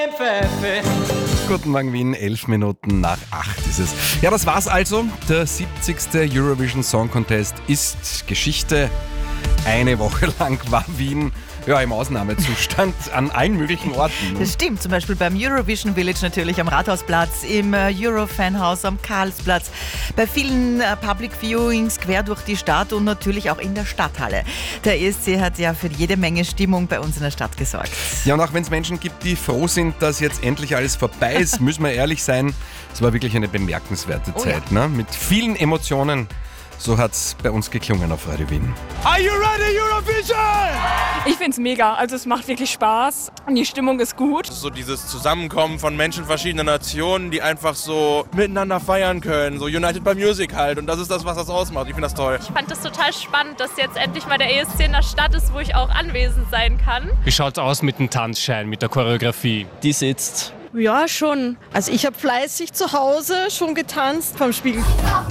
Guten Morgen Wien, 11 Minuten nach 8 ist es. Ja, das war's also. Der 70. Eurovision Song Contest ist Geschichte. Eine Woche lang war Wien im Ausnahmezustand an allen möglichen Orten. Das stimmt, zum Beispiel beim Eurovision Village natürlich am Rathausplatz, im Euro-Fanhaus am Karlsplatz, bei vielen Public Viewings quer durch die Stadt und natürlich auch in der Stadthalle. Der ESC hat ja für jede Menge Stimmung bei uns in der Stadt gesorgt. Ja, und auch wenn es Menschen gibt, die froh sind, dass jetzt endlich alles vorbei ist, müssen wir ehrlich sein, es war wirklich eine bemerkenswerte Zeit, ne? Mit vielen Emotionen. So hat's bei uns geklungen auf Radio Wien. Are you ready, Eurovision? Ich find's mega, also es macht wirklich Spaß und die Stimmung ist gut. So dieses Zusammenkommen von Menschen verschiedener Nationen, die einfach so miteinander feiern können, so United by Music halt, und das ist das, was das ausmacht. Ich finde das toll. Ich fand das total spannend, dass jetzt endlich mal der ESC in der Stadt ist, wo ich auch anwesend sein kann. Wie schaut's aus mit dem Tanzschein, mit der Choreografie? Die sitzt. Ja, schon. Also ich habe fleißig zu Hause schon getanzt vom Spiegel.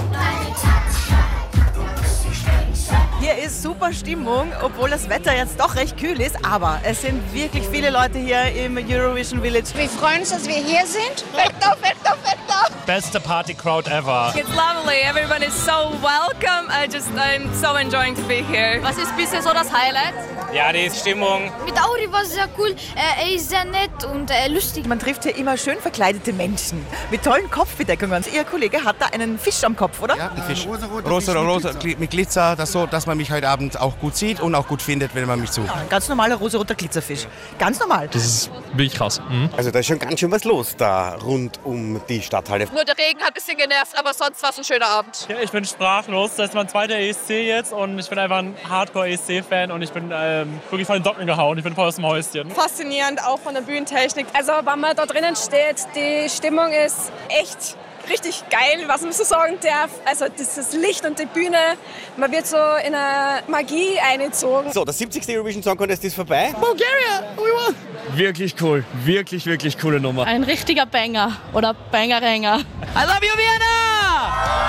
Hier ist super Stimmung, obwohl das Wetter jetzt doch recht kühl ist, aber es sind wirklich viele Leute hier im Eurovision Village. Wir freuen uns, dass wir hier sind. Wetter, Wetter, Wetter. Beste Party-Crowd ever. It's lovely, everyone is so welcome. I'm so enjoying to be here. Was ist bisher so das Highlight? Ja, die Stimmung. Mit Auri war es sehr cool. Er ist sehr nett und lustig. Man trifft hier immer schön verkleidete Menschen mit tollen Kopfbedeckungen. Ihr Kollege hat da einen Fisch am Kopf, oder? Ja, ein Fisch. Rosa mit Glitzer, dass man mich heute Abend auch gut sieht und auch gut findet, wenn man mich sucht. Ja, ein ganz normaler rosa-roter Glitzerfisch. Ganz normal. Das ist wirklich krass. Also da ist schon ganz schön was los da rund um die Stadthalle. Nur der Regen hat ein bisschen genervt, aber sonst war es ein schöner Abend. Ja, ich bin sprachlos. Das ist mein zweiter ESC jetzt und ich bin einfach ein Hardcore-ESC-Fan und ich bin wirklich von den Socken gehauen. Ich bin voll aus dem Häuschen. Faszinierend, auch von der Bühnentechnik. Also wenn man da drinnen steht, die Stimmung ist echt richtig geil, was man so sagen darf. Also das Licht und die Bühne, man wird so in eine Magie eingezogen. So, der 70. Eurovision Song Contest ist vorbei. Bulgaria, we won! Wirklich cool. Wirklich, wirklich coole Nummer. Ein richtiger Banger oder Bangerränger. I love you, Vienna!